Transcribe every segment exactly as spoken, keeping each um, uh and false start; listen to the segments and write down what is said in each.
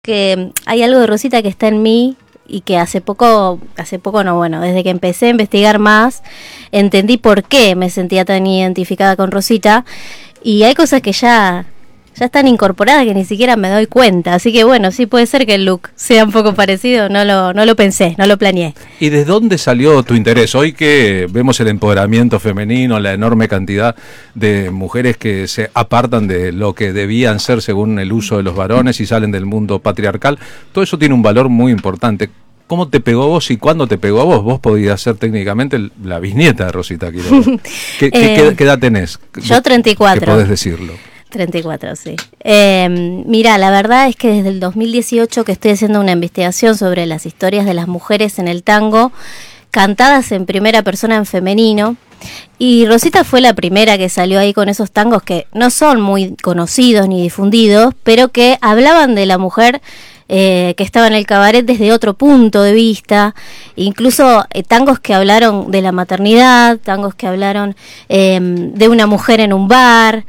que hay algo de Rosita que está en mí y que hace poco, hace poco no, bueno, desde que empecé a investigar más, entendí por qué me sentía tan identificada con Rosita, y hay cosas que ya, ya están incorporadas que ni siquiera me doy cuenta, así que bueno, sí puede ser que el look sea un poco parecido, no lo, no lo pensé, no lo planeé. ¿Y de dónde salió tu interés? Hoy que vemos el empoderamiento femenino, la enorme cantidad de mujeres que se apartan de lo que debían ser según el uso de los varones y salen del mundo patriarcal, todo eso tiene un valor muy importante. ¿Cómo te pegó a vos y cuándo te pegó a vos? Vos podías ser técnicamente la bisnieta de Rosita Quiroga. ¿Qué, eh, qué, ¿Qué edad tenés? Yo treinta y cuatro. ¿Qué podés decirlo? treinta y cuatro, sí. Eh, mira, la verdad es que desde el dos mil dieciocho que estoy haciendo una investigación sobre las historias de las mujeres en el tango, cantadas en primera persona en femenino, y Rosita fue la primera que salió ahí con esos tangos que no son muy conocidos ni difundidos, pero que hablaban de la mujer Eh, que estaba en el cabaret desde otro punto de vista, incluso eh, tangos que hablaron de la maternidad, tangos que hablaron eh, de una mujer en un bar,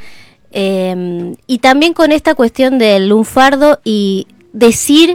eh, y también con esta cuestión del lunfardo y decir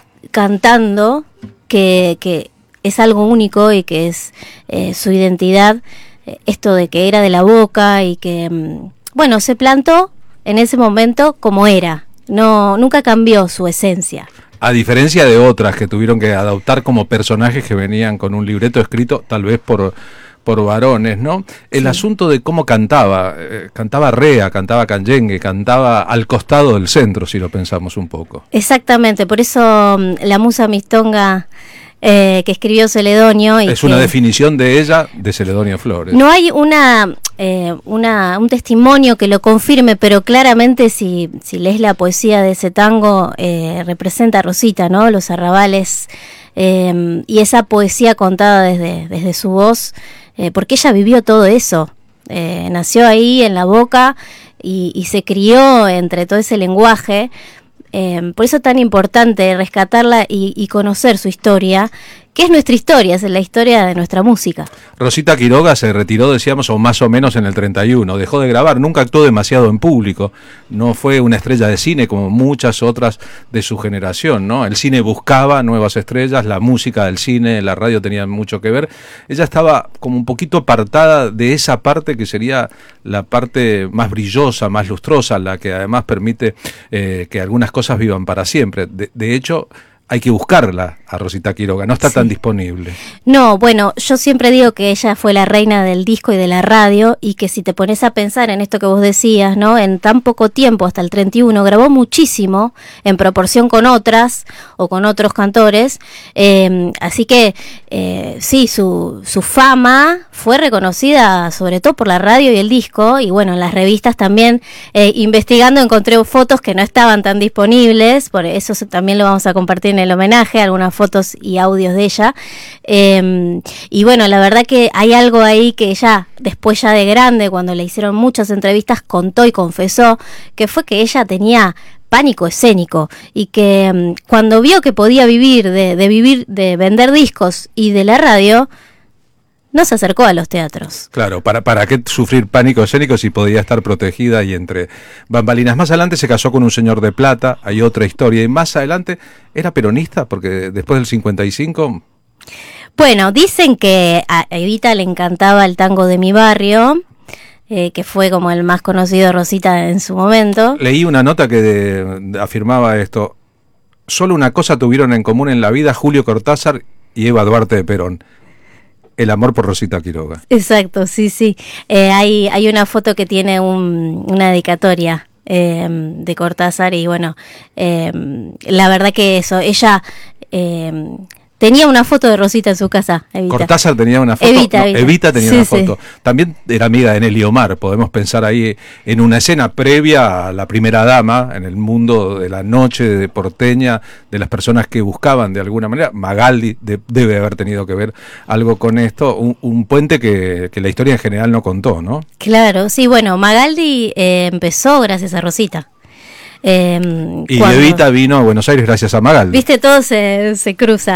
cantando que, que es algo único y que es eh, su identidad, eh, esto de que era de la boca y que, bueno, se plantó en ese momento como era. No, nunca cambió su esencia. A diferencia de otras que tuvieron que adoptar como personajes que venían con un libreto escrito tal vez por, por varones, ¿no? El sí. asunto de cómo cantaba, eh, cantaba rea, cantaba canyengue, cantaba al costado del centro, si lo pensamos un poco. Exactamente, por eso la musa mistonga eh, que escribió Celedonio. Y es que una definición de ella, de Celedonio Flores. No hay una... Eh, una, un testimonio que lo confirme, pero claramente si, si lees la poesía de ese tango, eh, representa a Rosita, ¿no? Los arrabales eh, y esa poesía contada desde, desde su voz, eh, porque ella vivió todo eso, eh, nació ahí en la boca y, y se crió entre todo ese lenguaje. Eh, por eso es tan importante rescatarla y, y conocer su historia, que es nuestra historia, es la historia de nuestra música. Rosita Quiroga se retiró, decíamos, o más o menos en el treinta y uno, dejó de grabar, nunca actuó demasiado en público, no fue una estrella de cine como muchas otras de su generación, ¿no? El cine buscaba nuevas estrellas, la música del cine, la radio tenían mucho que ver. Ella estaba como un poquito apartada de esa parte que sería la parte más brillosa, más lustrosa, la que además permite eh, que algunas cosas vivan para siempre. De, de hecho, hay que buscarla a Rosita Quiroga, no está sí. tan disponible. No, bueno, yo siempre digo que ella fue la reina del disco y de la radio, y que si te pones a pensar en esto que vos decías, ¿no? En tan poco tiempo, hasta el treinta y uno, grabó muchísimo en proporción con otras o con otros cantores, eh, así que eh, sí, su, su fama fue reconocida sobre todo por la radio y el disco, y bueno, en las revistas también, eh, investigando encontré fotos que no estaban tan disponibles, por eso también lo vamos a compartir en el homenaje, algunas fotos y audios de ella, eh, y bueno, la verdad que hay algo ahí que ella, después ya de grande, cuando le hicieron muchas entrevistas, contó y confesó, que fue que ella tenía pánico escénico, y que um, cuando vio que podía vivir de, de vivir, de vender discos y de la radio, no se acercó a los teatros. Claro, ¿para, para qué sufrir pánico escénico si podía estar protegida y entre bambalinas? Más adelante se casó con un señor de plata, hay otra historia, y más adelante era peronista, porque después del cincuenta y cinco... Bueno, dicen que a Evita le encantaba el tango de Mi Barrio, eh, que fue como el más conocido de Rosita en su momento. Leí una nota que de, de, afirmaba esto: solo una cosa tuvieron en común en la vida Julio Cortázar y Eva Duarte de Perón: el amor por Rosita Quiroga. Exacto, sí, sí. Eh, hay, hay una foto que tiene un, una dedicatoria eh, de Cortázar, y bueno, eh, la verdad que eso, ella... Eh, tenía una foto de Rosita en su casa, Evita. Cortázar tenía una foto. Evita, no, Evita. Evita tenía sí, una sí. foto. También era amiga de Nelly Omar. Podemos pensar ahí en una escena previa a la primera dama, en el mundo de la noche de porteña, de las personas que buscaban de alguna manera. Magaldi de, debe haber tenido que ver algo con esto. Un, un puente que, que la historia en general no contó, ¿no? Claro, sí, bueno, Magaldi eh, empezó gracias a Rosita. Eh, y cuando, Evita vino a Buenos Aires gracias a Magaldi. Viste, todo se, se cruza.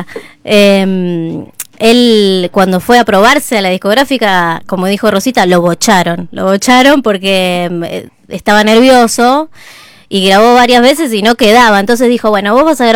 Eh, él, cuando fue a probarse a la discográfica, como dijo Rosita, lo bocharon. Lo bocharon porque eh, estaba nervioso y grabó varias veces y no quedaba. Entonces dijo, bueno, vos vas a grabar